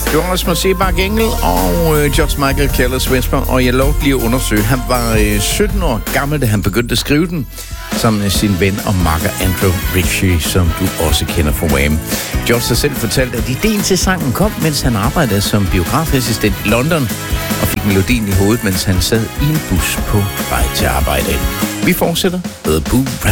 Det var Rasmus Seebach Engel og George Michael Careless Whisper, og jeg lovede lige at undersøge. Han var 17 år gammel, da han begyndte at skrive den, sammen med sin ven og makker Andrew Ritchie, som du også kender fra Wham. George har selv fortalt, at ideen til sangen kom, mens han arbejdede som biografassistent i London, og fik melodien i hovedet, mens han sad i en bus på vej til arbejde. Vi fortsætter med Boo